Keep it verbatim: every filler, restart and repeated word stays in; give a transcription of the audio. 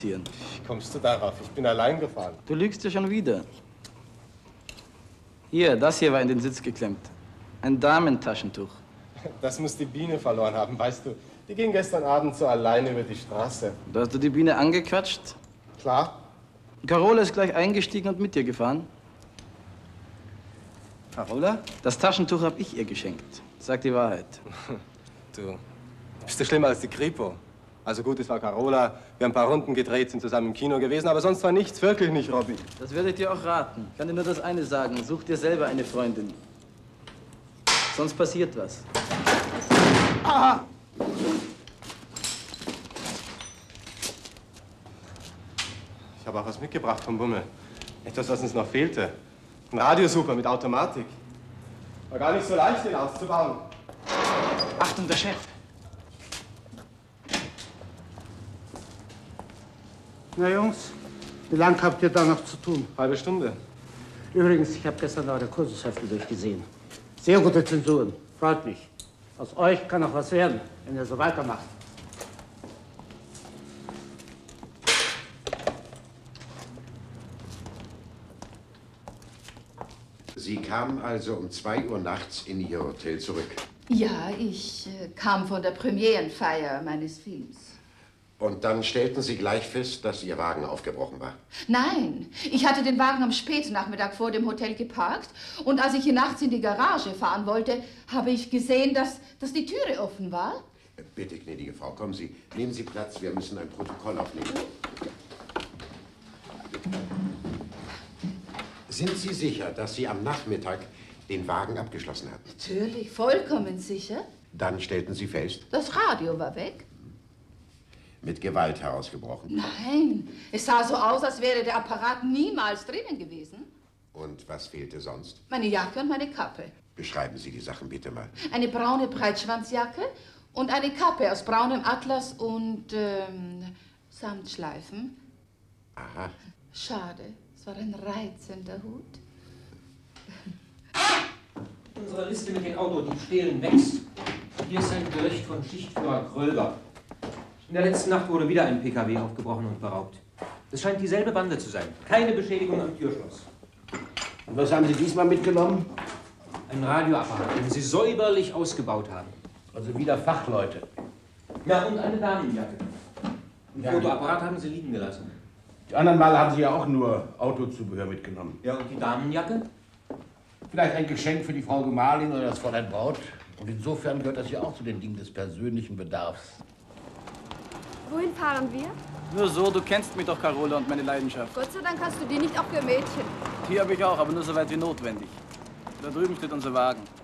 Wie kommst du darauf? Ich bin allein gefahren. Du lügst ja schon wieder. Hier, das hier war in den Sitz geklemmt. Ein Damentaschentuch. Das muss die Biene verloren haben, weißt du. Die ging gestern Abend so allein über die Straße. Da hast du die Biene angequatscht? Klar. Carola ist gleich eingestiegen und mit dir gefahren. Carola? Das Taschentuch habe ich ihr geschenkt. Sag die Wahrheit. Du bist ja schlimmer als die Kripo. Also gut, es war Carola. Wir haben ein paar Runden gedreht, sind zusammen im Kino gewesen, aber sonst war nichts, wirklich nicht, Robby. Das werde ich dir auch raten. Ich kann dir nur das eine sagen. Such dir selber eine Freundin. Sonst passiert was. Aha! Ich habe auch was mitgebracht vom Bummel. Etwas, was uns noch fehlte. Ein Radiosuper mit Automatik. War gar nicht so leicht, den auszubauen. Achtung, der Chef. Na Jungs, wie lange habt ihr da noch zu tun? Halbe Stunde. Übrigens, ich habe gestern eure Kursushefte durchgesehen. Sehr gute Zensuren. Freut mich. Aus euch kann auch was werden, wenn ihr so weitermacht. Sie kamen also um zwei Uhr nachts in Ihr Hotel zurück. Ja, ich äh, kam von der Premierenfeier meines Films. Und dann stellten Sie gleich fest, dass Ihr Wagen aufgebrochen war? Nein, ich hatte den Wagen am Spätnachmittag vor dem Hotel geparkt und als ich hier nachts in die Garage fahren wollte, habe ich gesehen, dass, dass die Türe offen war. Bitte, gnädige Frau, kommen Sie, nehmen Sie Platz, wir müssen ein Protokoll aufnehmen. Sind Sie sicher, dass Sie am Nachmittag den Wagen abgeschlossen hatten? Natürlich, vollkommen sicher. Dann stellten Sie fest? Das Radio war weg. Mit Gewalt herausgebrochen? Nein, es sah so aus, als wäre der Apparat niemals drinnen gewesen. Und was fehlte sonst? Meine Jacke und meine Kappe. Beschreiben Sie die Sachen bitte mal. Eine braune Breitschwanzjacke und eine Kappe aus braunem Atlas und ähm, Samtschleifen. Aha. Schade, es war ein reizender Hut. Unsere Liste mit den Autodiebstählen wächst. Hier ist ein Bericht von Schichtführer Kröger. In der letzten Nacht wurde wieder ein P K W aufgebrochen und beraubt. Es scheint dieselbe Bande zu sein. Keine Beschädigung am Türschloss. Und was haben Sie diesmal mitgenommen? Ein Radioapparat, den Sie säuberlich ausgebaut haben. Also wieder Fachleute. Ja, und eine Damenjacke. Ein Ja. Fotoapparat haben Sie liegen gelassen. Die anderen Male haben Sie ja auch nur Autozubehör mitgenommen. Ja, und die Damenjacke? Vielleicht ein Geschenk für die Frau Gemahlin oder das Fräulein Braut. Und insofern gehört das ja auch zu den Dingen des persönlichen Bedarfs. Wohin fahren wir? Nur so, du kennst mich doch, Carola, und meine Leidenschaft. Gott sei Dank hast du die nicht auch für Mädchen. Die habe ich auch, aber nur so weit wie notwendig. Da drüben steht unser Wagen.